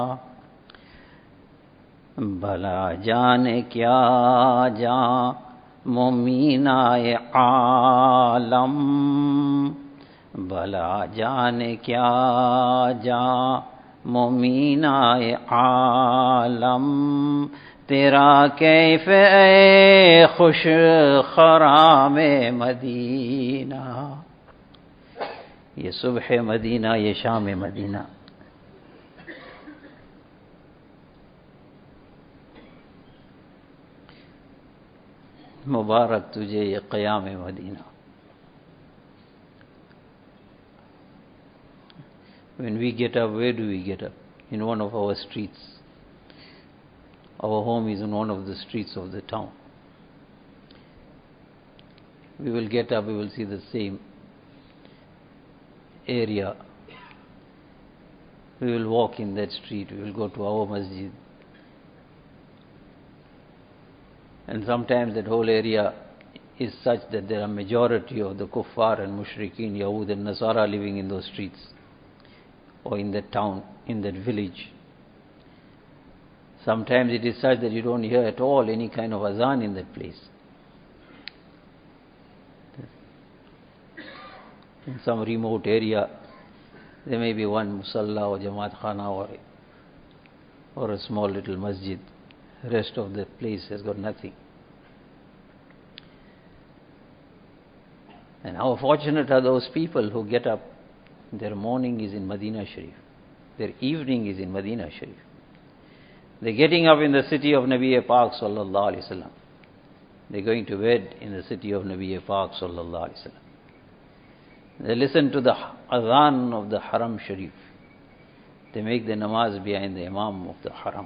भला जाने क्या जा मोमीनाए आलम, भला जाने क्या जा मोमीनाए आलम, तेरा कैफ ए खुश खराम मदीना। ये सुबह मदीना, ये शाम मदीना। मुबारक तुझे ये क़याम Medina. When we get up, where do we get up? In one of our streets. Our home is in one of the streets of the town. We will get up, we will see the same area. We will walk in that street, we will go to our masjid. And sometimes that whole area is such that there are majority of the kuffar and mushrikeen, Yahud and Nasara living in those streets or in that town, in that village. Sometimes it is such that you don't hear at all any kind of azan in that place. In some remote area, there may be one musalla or jamaat khana or a small little masjid. The rest of the place has got nothing. And how fortunate are those people who get up, their morning is in Medina Sharif, their evening is in Medina Sharif. They're getting up in the city of Nabi Pak sallallahu alaihi wasallam. They're going to bed in the city of Nabi Pak sallallahu alaihi wasallam. They listen to the azan of the Haram Sharif. They make the namaz behind the Imam of the Haram.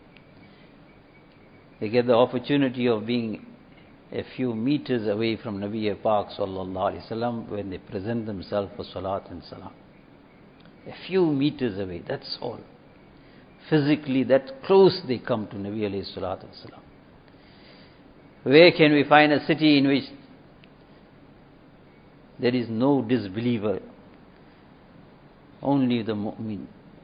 They get the opportunity of being a few meters away from Nabi Pak sallallahu alaihi wasallam when they present themselves for salat and salam. A few meters away, that's all. Physically, that close they come to Nabi alayhi salatu wasalam. Where can we find a city in which there is no disbeliever, only the mu'min,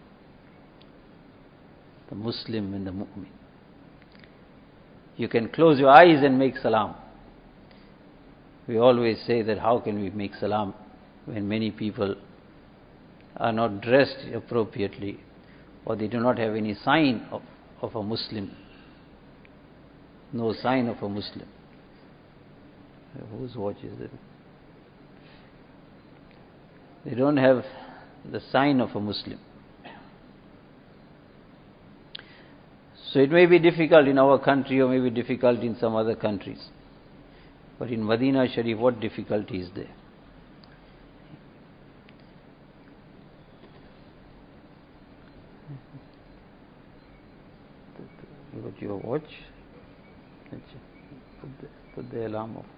the Muslim and the mu'min? You can close your eyes and make salam. We always say that how can we make salam when many people are not dressed appropriately or they do not have any sign of a Muslim. No sign of a Muslim. Whose watch is it? They don't have the sign of a Muslim. So it may be difficult in our country or may be difficult in some other countries. But in Medina Sharif, what difficulty is there? You got your watch? Put the alarm off.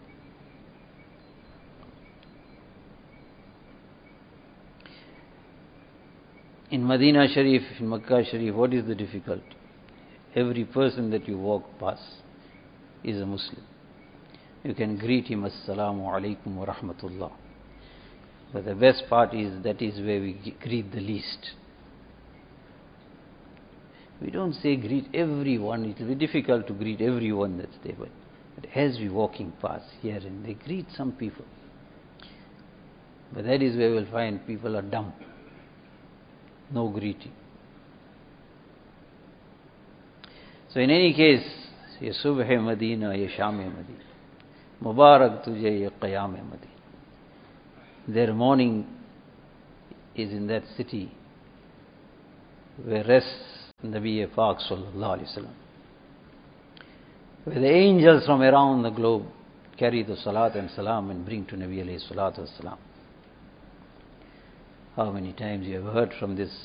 In Medina Sharif, in Makkah Sharif, what is the difficulty? Every person that you walk past is a Muslim. You can greet him, Assalamu alaikum wa rahmatullah. But the best part is that is where we greet the least. We don't say greet everyone. It will be difficult to greet everyone that's there. But as we walking past here and they greet some people. But that is where we'll find people are dumb. No greeting. So in any case, ye subh Madina, ye sham Madina. Mubarak tujhe ye qiyam Madina. Their morning is in that city where rests Nabi Pak sallallahu alaihi wasallam. Where the angels from around the globe carry the salat and salam and bring to Nabi alayhi salatu wasalam. How many times you have heard from this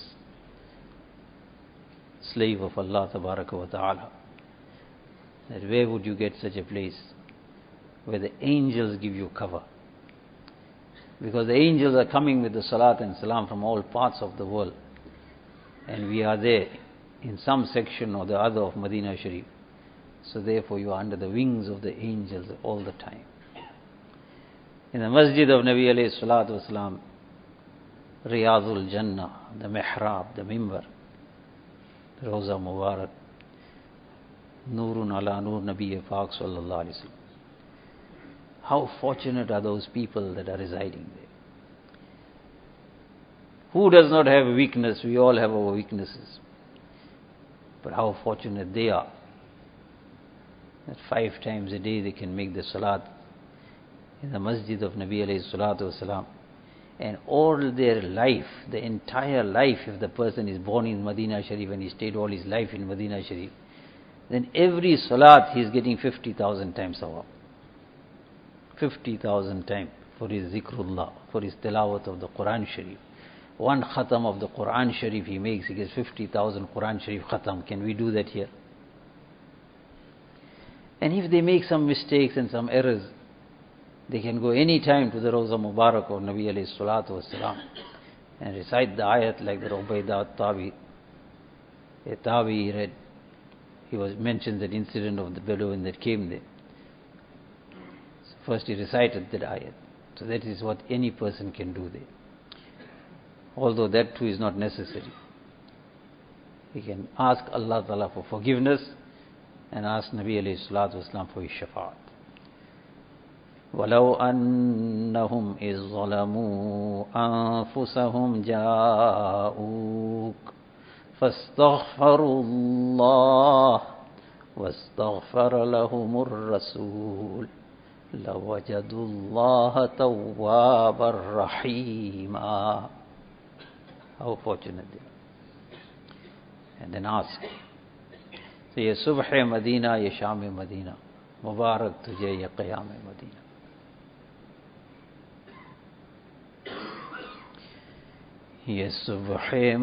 slave of Allah tabaraka wa ta'ala that where would you get such a place where the angels give you cover? Because the angels are coming with the salat and salam from all parts of the world, and we are there in some section or the other of Medina Sharif. So therefore you are under the wings of the angels all the time. In the masjid of Nabi alayhi salatu wasalam, Riyadul Jannah, the mihrab, the mimbar, Roza Mubarak, Nurun ala Nur Nabi Pak Sallallahu Alaihi Wasallam. How fortunate are those people that are residing there. Who does not have a weakness? We all have our weaknesses. But how fortunate they are that 5 times a day they can make the salat in the masjid of Nabi alayhi salatu wasalam. And all their life, the entire life, if the person is born in Medina Sharif and he stayed all his life in Medina Sharif, then every salat he is getting 50,000 times sawab. 50,000 times for his zikrullah, for his tilawat of the Quran Sharif. One khatam of the Quran Sharif he makes, he gets 50,000 Quran Sharif khatam. Can we do that here? And if they make some mistakes and some errors, they can go any time to the Rawza Mubarak of Nabi alayhi salatu wasalam and recite the ayat like the Ubaidah al-Tabi. A Tabi he read, he mentioned that incident of the Bedouin that came there. So first he recited that ayat. So that is what any person can do there. Although that too is not necessary. He can ask Allah Ta'ala for forgiveness and ask Nabi alayhi salatu wasalam for his shafa'at. وَلَوْ أَنَّهُمْ إِذْ ظَلَمُوا أَنفُسَهُمْ جَاءُوكَ فَاسْتَغْفَرُوا اللَّهَ وَاسْتَغْفَرَ لَهُمُ الرَّسُولُ لَوَجَدُوا اللَّهَ تَوَّابًا رَحِيمًا. How fortunate they are. And then ask. So, ye Subh Madina, ye Sham Madina, Mubarak tujhe ye Qiyam Madina. Ye Subh